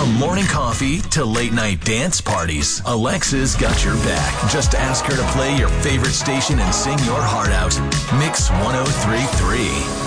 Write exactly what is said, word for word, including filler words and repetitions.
From morning coffee to late night dance parties, Alexa's got your back. Just ask her to play your favorite station and sing your heart out. Mix one oh three point three.